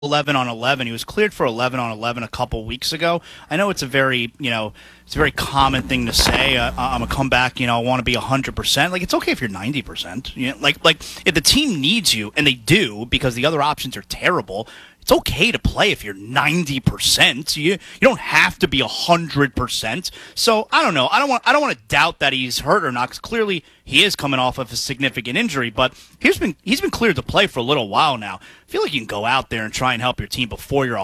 11 on 11. He was cleared for 11 on 11 a couple weeks ago. I know it's a very, it's a very common thing to say. I'm a comeback, I want to be 100%. Like, it's okay if you're 90%. Like if the team needs you, and they do because the other options are terrible, it's okay to play if you're 90%. You don't have to be 100%. So I don't know. I don't want to doubt that he's hurt or not, because clearly he is coming off of a significant injury. But he's been cleared to play for a little while now. I feel like you can go out there and try and help your team before you're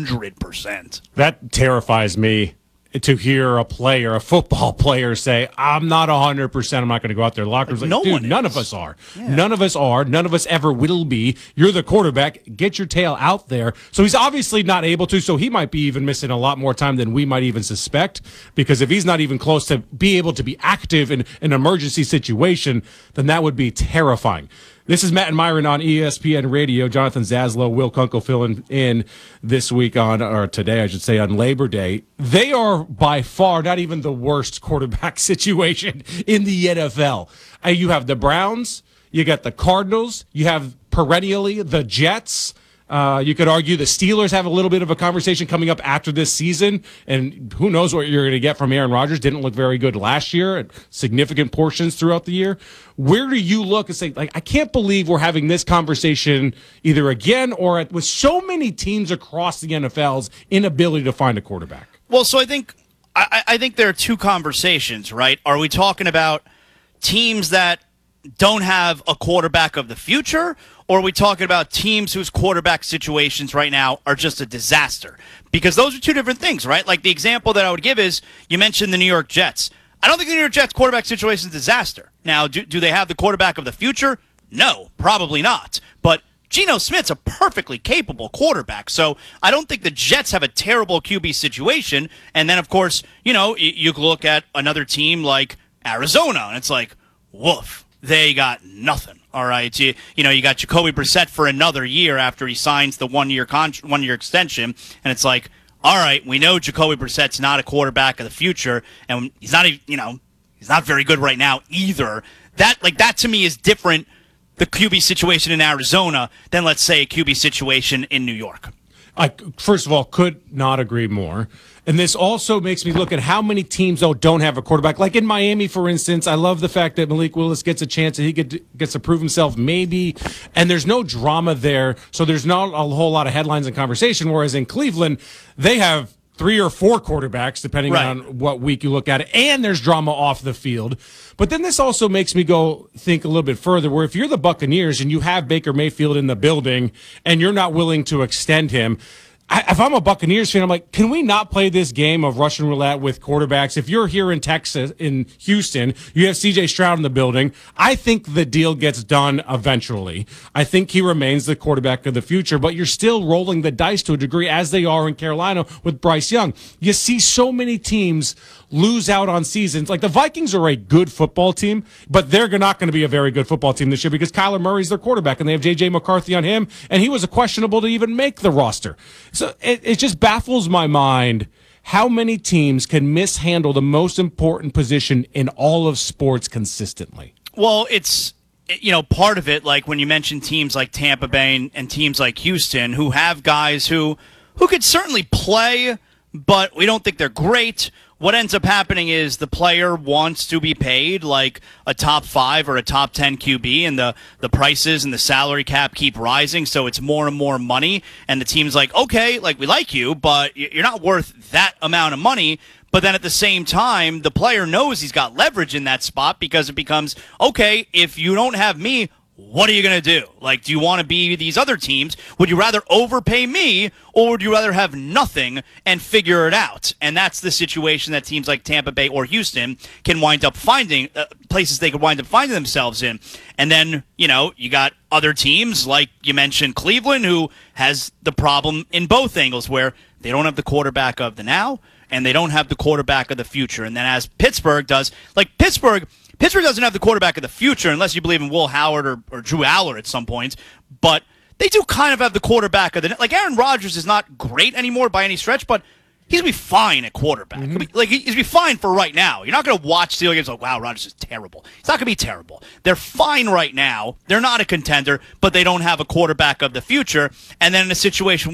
100%. That terrifies me, to hear a football player say, I'm not 100%, I'm not going to go out there. Locker room's like, dude, none of us are. Yeah. None of us are. None of us ever will be. You're the quarterback. Get your tail out there. So he's obviously not able to, so he might be even missing a lot more time than we might even suspect, because if he's not even close to be able to be active in an emergency situation, then that would be terrifying. This is Matt and Myron on ESPN Radio. Jonathan Zaslow, Will Kunkel filling in this week or today, I should say, on Labor Day. They are by far not even the worst quarterback situation in the NFL. You have the Browns, you got the Cardinals, you have perennially the Jets. You could argue the Steelers have a little bit of a conversation coming up after this season, and who knows what you're going to get from Aaron Rodgers. Didn't look very good last year at significant portions throughout the year. Where do you look and say, like, I can't believe we're having this conversation either again or with so many teams across the NFL's inability to find a quarterback? Well, so I think there are two conversations, right? Are we talking about teams that don't have a quarterback of the future, or are we talking about teams whose quarterback situations right now are just a disaster? Because those are two different things, right? Like, the example that I would give is, you mentioned the New York Jets. I don't think the New York Jets quarterback situation is a disaster. Now, do they have the quarterback of the future? No, probably not. But Geno Smith's a perfectly capable quarterback, so I don't think the Jets have a terrible QB situation. And then, of course, you look at another team like Arizona, and it's like, woof. They got nothing. All right, you got Jacoby Brissett for another year after he signs the one-year extension, and it's like, all right, we know Jacoby Brissett's not a quarterback of the future, and he's not, he's not very good right now either. That to me is different, the QB situation in Arizona, than, let's say, a QB situation in New York. I, first of all, could not agree more. And this also makes me look at how many teams, don't have a quarterback. Like in Miami, for instance, I love the fact that Malik Willis gets a chance and he gets to prove himself, maybe. And there's no drama there, so there's not a whole lot of headlines and conversation. Whereas in Cleveland, they have 3 or 4 quarterbacks, depending on what week you look at it, and there's drama off the field. But then this also makes me go think a little bit further, where if you're the Buccaneers and you have Baker Mayfield in the building and you're not willing to extend him, if I'm a Buccaneers fan, I'm like, can we not play this game of Russian roulette with quarterbacks? If you're here in Texas, in Houston, you have C.J. Stroud in the building. I think the deal gets done eventually. I think he remains the quarterback of the future, but you're still rolling the dice to a degree, as they are in Carolina with Bryce Young. You see so many teams lose out on seasons. Like, the Vikings are a good football team, but they're not going to be a very good football team this year because Kyler Murray's their quarterback, and they have J.J. McCarthy on him, and he was questionable to even make the roster. So it just baffles my mind how many teams can mishandle the most important position in all of sports consistently. Well, it's, part of it, like when you mention teams like Tampa Bay and teams like Houston, who have guys who could certainly play, but we don't think they're great. What ends up happening is the player wants to be paid like a top 5 or a top 10 QB, and the prices and the salary cap keep rising, so it's more and more money, and the team's like, okay, like, we like you, but you're not worth that amount of money. But then at the same time, the player knows he's got leverage in that spot, because it becomes, okay, if you don't have me, what are you going to do? Like, do you want to be these other teams? Would you rather overpay me, or would you rather have nothing and figure it out? And that's the situation that teams like Tampa Bay or Houston can wind up finding, places they could wind up finding themselves in. And then, you got other teams, like you mentioned Cleveland, who has the problem in both angles, where they don't have the quarterback of the now, and they don't have the quarterback of the future. And then as Pittsburgh does, like Pittsburgh doesn't have the quarterback of the future, unless you believe in Will Howard or Drew Aller at some points, but they do kind of have the quarterback of the, like, Aaron Rodgers is not great anymore by any stretch, but He's going to be fine at quarterback. He's going to be fine for right now. You're not going to watch Steelers games like, wow, Rodgers is terrible. He's not going to be terrible. They're fine right now. They're not a contender, but they don't have a quarterback of the future. And then in a situation